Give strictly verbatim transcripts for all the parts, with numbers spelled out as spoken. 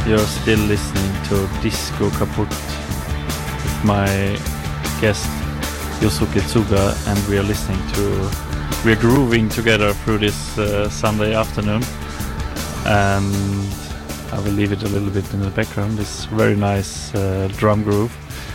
You're still listening to Disco Kaput with my guest Yosuke Tsuga, and we are listening to, we are grooving together through this uh, Sunday afternoon, and I will leave it a little bit in the background, this very nice uh, drum groove.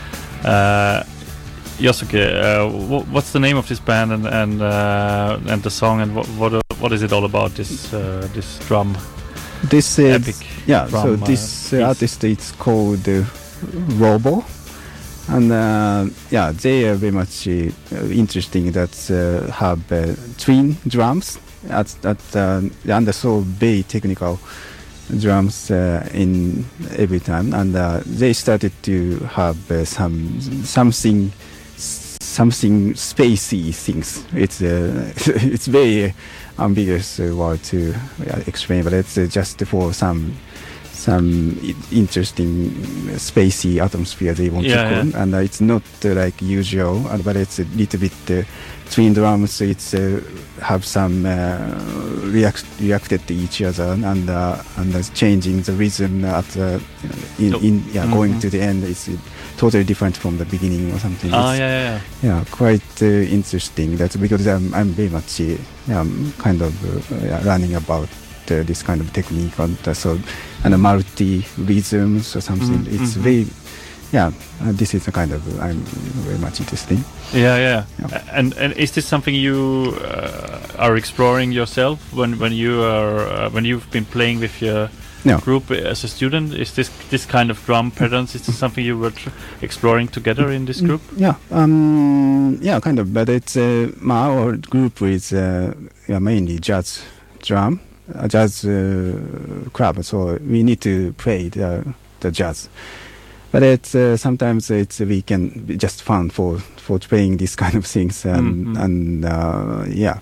Uh, Yosuke, uh, w- what's the name of this band and and, uh, and the song, and what what, what is it all about, this uh, this drum? This is epic yeah. drum, so this uh, uh, artist is called uh, Robo, and uh, yeah, they are very much uh, interesting. That uh, have uh, twin drums at at uh, and so very technical drums uh, in every time, and uh, they started to have uh, some something something spacey things. It's uh, it's very ambiguous uh, word to uh, explain, but it's uh, just for some some I- interesting uh, spacey atmosphere they want Yeah, to call, yeah. and uh, it's not uh, like usual, uh, but it's a little bit uh, twin drums. It's uh, have some uh, react reacted to each other, and uh, and uh, changing the rhythm at uh, in, in yeah, going Mhm. to the end. It's uh, totally different from the beginning or something. Ah, It's- yeah, yeah, yeah. yeah, quite uh, interesting. That's because I'm, I'm very much uh, yeah, kind of uh, yeah, learning about uh, this kind of technique and uh, so and a multi rhythms or something. Mm, It's mhm. very yeah. Uh, this is a kind of uh, I'm very much interested. Yeah, yeah. Yeah. A- And and is this something you uh, are exploring yourself when when you are uh, when you've been playing with your No. group as a student? Is this this kind of drum patterns? Is this something you were tr- exploring together in this group? Yeah, um, yeah, kind of. But it's uh, my our group is uh, yeah, mainly jazz drum, uh, jazz uh, club. So we need to play the the jazz. But it's uh, sometimes it's we can be just fun for for playing these kind of things, and Mhm. and uh, yeah,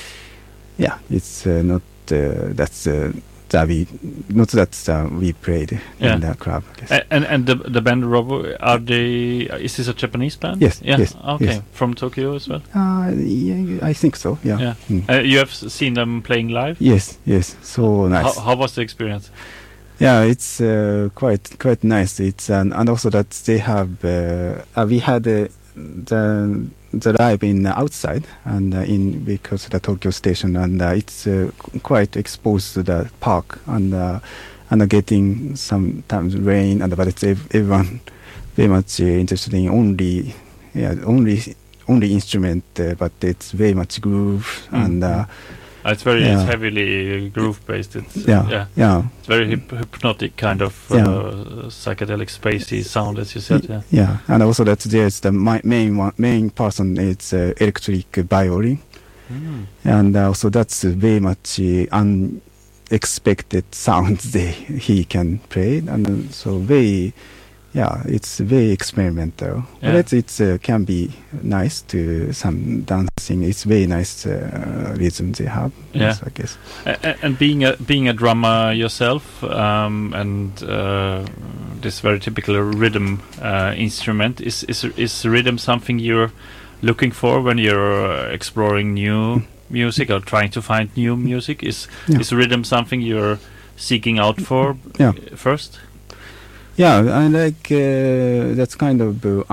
yeah, it's uh, not uh, that's. Uh, that we not that uh, we played Yeah. in the club. I guess. A- And and the the band Robo, are they? Is this a Japanese band? Yes, Yeah. yes, Okay. yes. From Tokyo as well. Uh, yeah, I think so. Yeah. Yeah. Mm. Uh, you have s- seen them playing live. Yes, yes. So nice. How, how was the experience? Yeah, it's uh, quite quite nice. It's and and also that they have uh, uh, we had uh, the the live in uh, outside and uh, in because of the Tokyo station, and uh, it's uh, qu- quite exposed to the park, and uh, and uh, getting sometimes rain, and but it's ev- everyone very much uh, interested in only yeah only only instrument, uh, but it's very much groove, and uh, Uh, it's very Yeah. it's heavily groove based. It's yeah yeah. yeah. It's very hip- hypnotic kind of uh, Yeah. psychedelic spacey sound, as you said. Yeah. Yeah, and also that there's the my, main one, main person is uh, electric violin, Mm. and uh, also that's uh, very much uh, unexpected sounds they he can play, and uh, so very yeah, it's very experimental. Yeah. But it's it's uh, can be nice to some dancing. It's very nice uh, rhythm they have. Yeah. Yes, I guess. A- a- And being a being a drummer yourself, um, and uh, this very typical rhythm uh, instrument, is is is rhythm something you're looking for when you're uh, exploring new music or trying to find new music? Is Yeah. is rhythm something you're seeking out for Yeah. uh, first? Yeah, I like uh, that's kind of uh,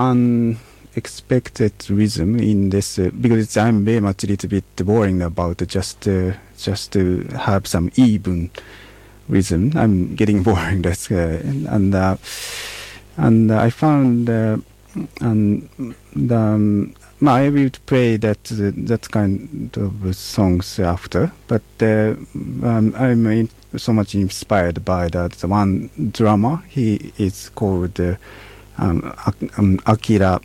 unexpected rhythm in this uh, because it's, I'm very much a little bit boring about it, just uh, just to have some even rhythm. I'm getting boring. That's uh, and uh, and I found uh, and the, um, I will play that uh, that kind of songs after, but uh, um, I'm in, so much inspired by that the one drummer. He is called uh, um, Ak- um, Akira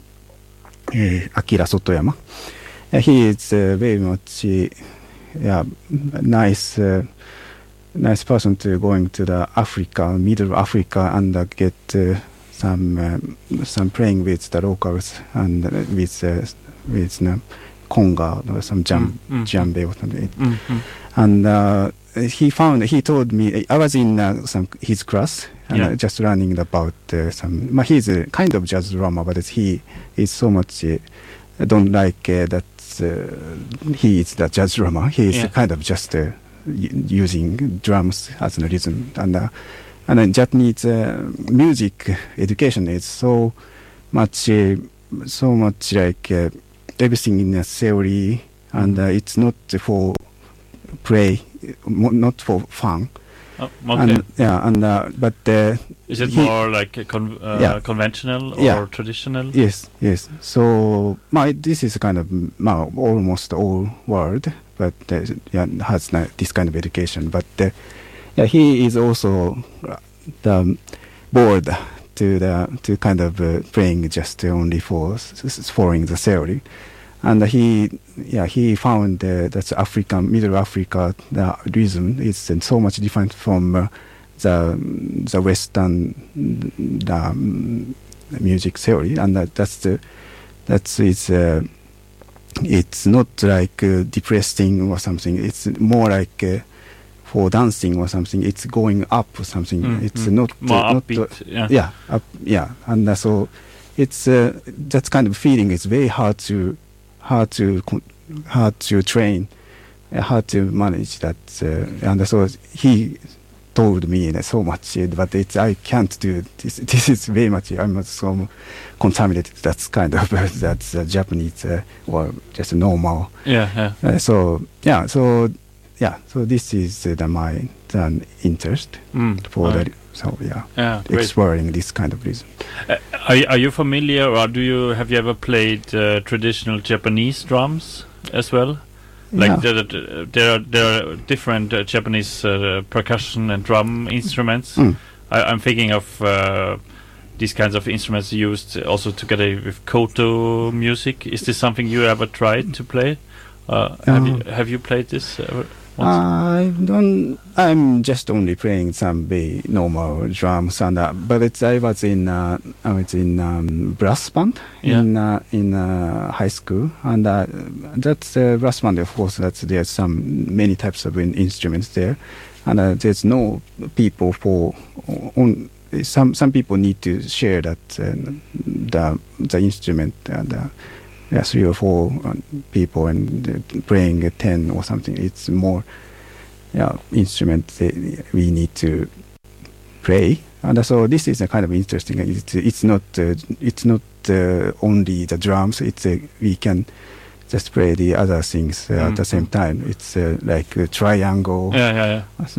uh, Akira Sotoyama. Uh, he is uh, very much uh, yeah nice uh, nice person to going to the Africa, Middle Africa, and uh, get uh, some um, some playing with the locals and uh, with uh, with uh, conga or some jam Mm, mm, djembe or something. Mm-hmm. And uh, he found he told me I was in uh, some his class and Yeah. uh, just learning about uh, some. But he's a kind of jazz drummer, but it's, he is so much uh, don't like uh, that uh, he is the jazz drummer. He is Yeah. kind of just uh, u- using drums as a rhythm, and uh, and then Japanese uh, music education is so much, uh, so much like uh, everything in a theory, and uh, it's not for play, not for fun. Oh, okay. And, yeah, and uh, but uh, is it he, more like a con uh, yeah. conventional or yeah. traditional? Yes, yes. So my this is kind of uh, almost all world, but uh, yeah, has uh, this kind of education. But uh, yeah, he is also uh, the board to the to kind of uh, playing just only for following the theory. And he, yeah, he found uh, that African, Middle Africa, the rhythm is uh, so much different from uh, the the Western the, um, music theory, and that, that's the that's it's uh, it's not like uh, depressing or something. It's more like uh, for dancing or something. It's going up or something. Mm, it's mm. not more uh, not upbeat. Uh, yeah, yeah, up, yeah, and uh, so it's uh, that kind of feeling is very hard to. How to how to train, uh, how to manage that, uh, and so he told me that so much, uh, but it's I can't do this. This is very much I'm so contaminated. That's kind of uh, that's uh, Japanese uh, or just normal. Yeah, yeah. Uh, so yeah, so yeah, so this is uh, the, my the interest mm, for right. that. So yeah, yeah exploring this kind of rhythm. Uh, are are you familiar, or do you have you ever played uh, traditional Japanese drums as well? Like yeah. there, there, there are there are different uh, Japanese uh, percussion and drum instruments. Mm. I, I'm thinking of uh, these kinds of instruments used also together with koto music. Is this something you ever tried to play? Uh, have Um, you have you played this? Ever? I don't. I'm just only playing some very normal drums, and uh, but it's I was in uh, I was in um, brass band Yeah. in uh, in uh, high school, and uh, that's uh, brass band. Of course, that's there's some many types of in- instruments there, and uh, there's no people for on. Some some people need to share that uh, the the instrument and. Uh, Yeah, three or four uh, people and uh, playing a ten or something. It's more, yeah, instrument that we need to play, and so this is a kind of interesting. It's it's not uh, it's not uh, only the drums. It's uh, we can just play the other things uh, mm-hmm. at the same time. It's uh, like a triangle. Yeah, yeah,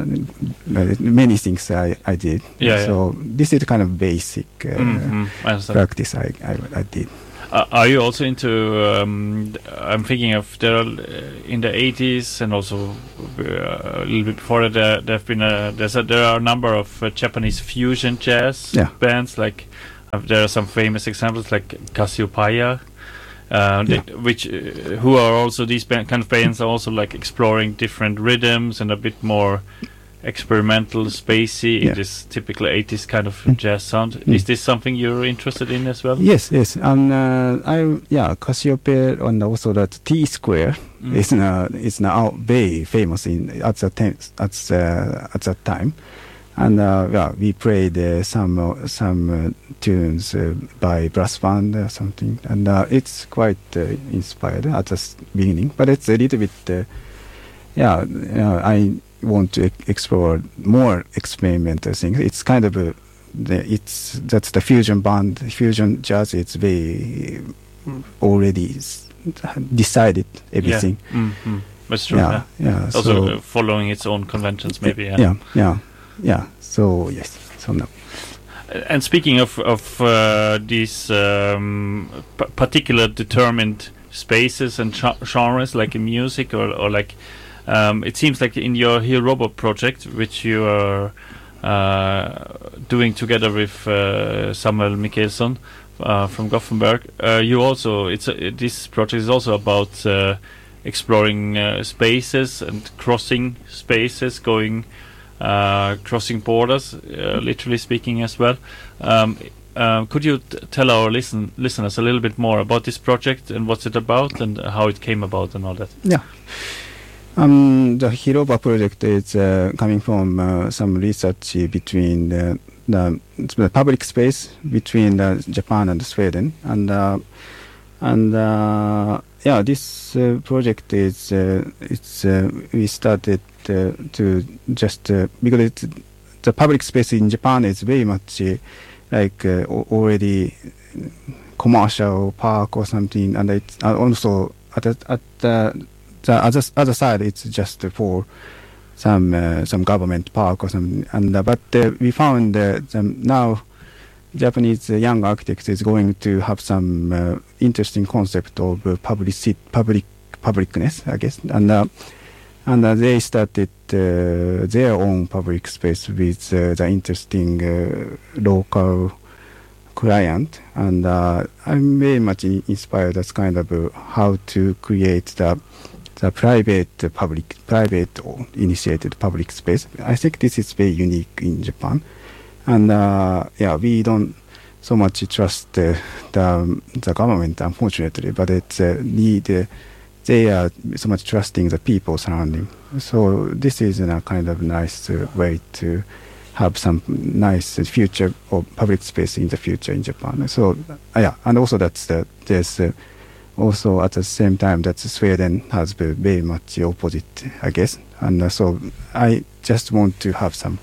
yeah. Many things I I did. Yeah. So yeah. this is the kind of basic uh, mm-hmm. I practice I, I I did. Uh, are you also into? Um, I'm thinking of there are, uh, in the eighties and also uh, a little bit before that. There, there have been a, there's a, there are a number of uh, Japanese fusion jazz yeah. bands. Like uh, there are some famous examples like Cassiopeia, uh, they, yeah. which uh, who are also these band, kind of bands are also like exploring different rhythms and a bit more experimental, spacey yeah. in this typical eighties kind of mm. jazz sound. Mm. Is this something you're interested in as well? Yes, yes. And uh, I yeah, Cassiopeia and also that T Square mm. is now is now very famous in at the time at the, at that time, and uh, yeah, we played uh, some uh, some uh, tunes uh, by brass band or something, and uh, it's quite uh, inspired at the s- beginning, but it's a little bit uh, yeah, uh, I. want to e- explore more experimental things. It's kind of a, the, it's that's the fusion band, fusion jazz. It's very already s- decided everything. Yeah. Mm-hmm. That's true. Yeah, Yeah. yeah. Also so, uh, following its own conventions, maybe. Yeah. yeah, yeah, yeah. So yes, so no. And speaking of of uh, these um, p- particular determined spaces and ch- genres, like in music or or like. Um, it seems like in your Hirobo project, which you are uh, doing together with uh, Samuel Mikkelson uh, from Gothenburg, uh, you also it's a, this project is also about uh, exploring uh, spaces and crossing spaces, going uh, crossing borders, uh, literally speaking as well. Um, uh, could you t- tell our listen listeners a little bit more about this project and what's it about and how it came about and all that? Yeah. Um, the Hiroba project is uh, coming from uh, some research between the, the, the public space between uh, Japan and Sweden, and uh, and uh, yeah, this uh, project is uh, it's uh, we started uh, to just uh, because it's the public space in Japan is very much uh, like uh, already commercial park or something, and it's uh, also at the, at the, the other other side it's just for some uh, some government park or something. And uh, but uh, we found uh, um, now Japanese uh, young architects is going to have some uh, interesting concept of uh, public public publicness, I guess, and. Uh, And uh, they started uh, their own public space with uh, the interesting uh, local client. And uh, I'm very much in- inspired as kind of uh, how to create the the private uh, public, private initiated public space. I think this is very unique in Japan. And uh, yeah, we don't so much trust uh, the the government, unfortunately, but it's uh, need. Uh, They are so much trusting the people surrounding. So this is a kind of nice uh, way to have some nice future or public space in the future in Japan. So uh, yeah, and also that's uh, there's uh, also at the same time that Sweden has been very much opposite, I guess. And uh, so I just want to have some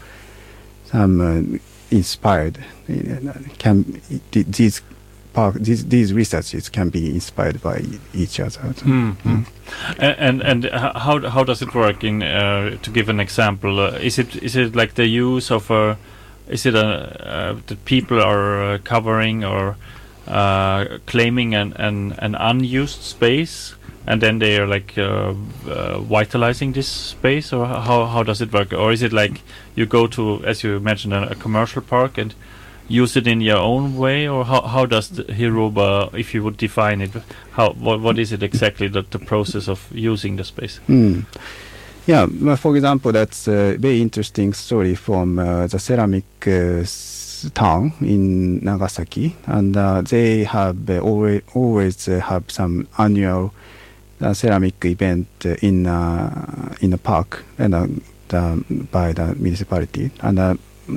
some uh, inspired uh, can these. Park, these, these researches can be inspired by each other. Mm-hmm. Mm. And, and and how how does it work? In uh, to give an example, uh, is it is it like the use of a is it a uh, that people are uh, covering or uh, claiming an, an an unused space, and then they are like uh, uh, vitalizing this space, or how how does it work? Or is it like you go to, as you mentioned, a, a commercial park and use it in your own way, or how how does the Hiroba, if you would define it, how what what is it exactly, that the process of using the space? Mm. Yeah, well, for example, that's a very interesting story from uh, the ceramic uh, s- town in Nagasaki, and uh, they have uh, always always uh, have some annual uh, ceramic event uh, in uh, in a park and uh, the, by the municipality, and. Uh,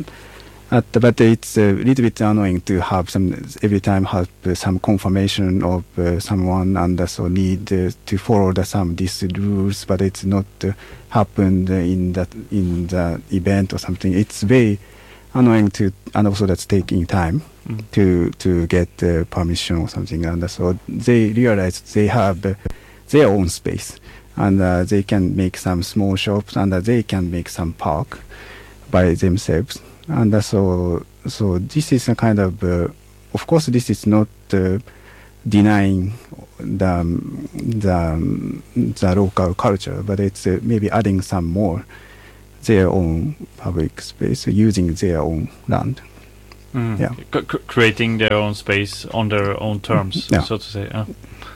At the, but it's a little bit annoying to have some every time have uh, some confirmation of uh, someone, and uh, so need uh, to follow the some these rules, but it's not uh, happened in that in the event or something. It's very annoying to, and also that's taking time mm. to to get uh, permission or something, and uh, so they realize they have uh, their own space, and uh, they can make some small shops, and uh, they can make some park by themselves. And uh, so, so this is a kind of, uh, of course, this is not uh, denying the, um, the, um, the local culture, but it's uh, maybe adding some more their own public space using their own land. Mm. Yeah, C- creating their own space on their own terms, yeah. so to say. Uh.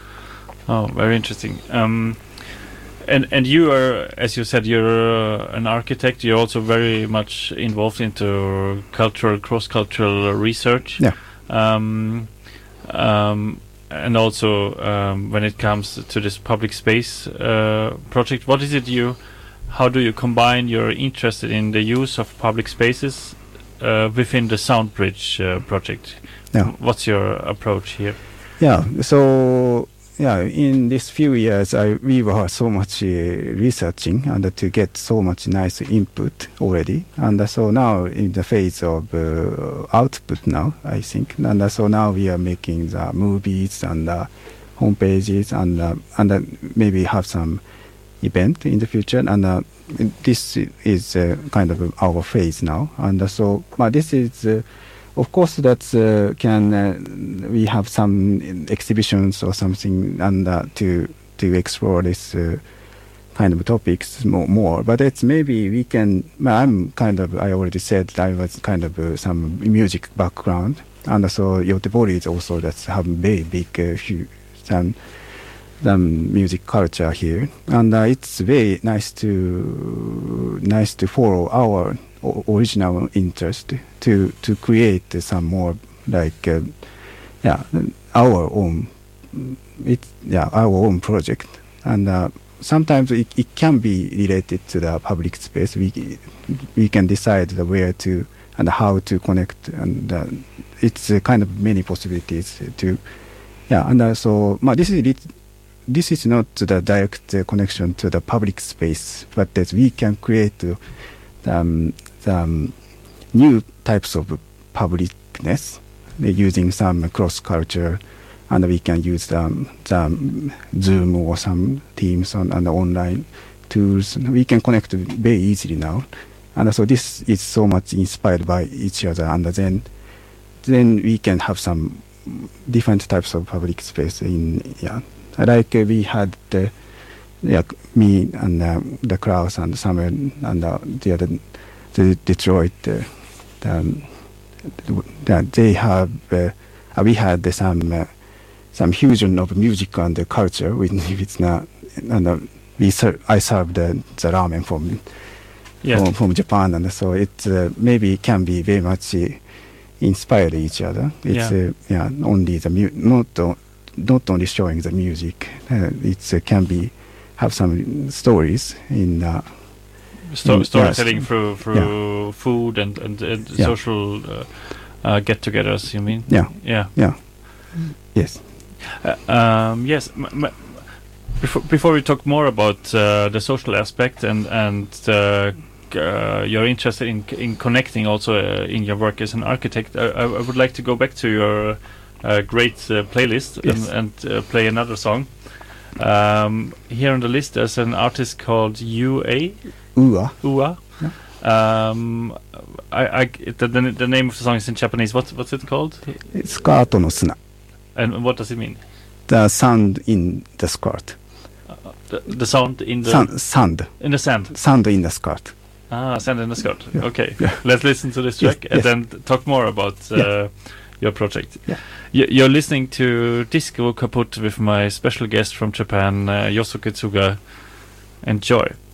Oh, very interesting. Um, And and you are, as you said, you're uh, an architect. You're also very much involved into cultural, cross-cultural research. Yeah. Um, um, and also um, when it comes to this public space uh, project, what is it you? How do you combine your interest in the use of public spaces uh, within the Soundbridge uh, project? Yeah. What's your approach here? Yeah. So. Yeah, in these few years, I, we were so much uh, researching and uh, to get so much nice input already. And uh, so now in the phase of uh, output now, I think. And uh, so now we are making the movies and uh, home pages and, uh, and uh, maybe have some event in the future. And uh, this is uh, kind of our phase now. And uh, so but this is... Uh, Of course, that's uh, can uh, we have some exhibitions or something, and uh, to to explore this uh, kind of topics more, more. But it's maybe we can. I'm kind of. I already said I was kind of uh, some music background, and so Yotebori is also that's have very big uh, few, some some music culture here, and uh, it's very nice to nice to follow our original interest to to create some more like uh, yeah our own it yeah our own project, and uh, sometimes it, it can be related to the public space. We we can decide where to and how to connect, and uh, it's uh, kind of many possibilities to yeah and uh, so well, this is it, this is not the direct uh, connection to the public space, but that we can create uh, um, the, um, new types of publicness, uh, using some cross culture, and we can use um, the Zoom or some Teams on, and online tools. We can connect very easily now, and so this is so much inspired by each other. And then, then we can have some different types of public space in yeah, like uh, we had uh, yeah, me and uh, the Klaus and Samuel and uh, the other the Detroit. Uh, um, the, they have uh, we had uh, some uh, some fusion of music and uh, culture with with uh, and uh, we ser- I served uh, the ramen from, yeah. from from Japan, and so it uh, maybe can be very much uh, inspire each other. It's yeah, uh, yeah only the mu- not uh, not only showing the music. Uh, it uh, can be have some stories in. Uh, Sto- in storytelling yes. through through yeah. food and and, and yeah. social uh, uh, get-togethers. You mean? Yeah. Yeah. Yeah. Yes. Uh, um, yes. M- m- before before we talk more about uh, the social aspect and and uh, uh, you're interested in in connecting also uh, in your work as an architect, I, I would like to go back to your uh, great uh, playlist yes. and, and uh, play another song. Um, here on the list, there's an artist called U A. Ua. Ua. Yeah. Um, I, I, the, the, the name of the song is in Japanese. What's what's it called? Skirt no suna. And what does it mean? The sound in the skirt. Uh, the, the sound in the Sand. Sand. in the sand. Sand in the skirt. Ah, sand in the skirt. Yeah. Okay, Yeah. let's listen to this track Yes, and yes. then t- talk more about uh, Yeah. your project. Yeah. Y- you're listening to Disco Kaput with my special guest from Japan, uh, Yosuke Tsuga. Enjoy.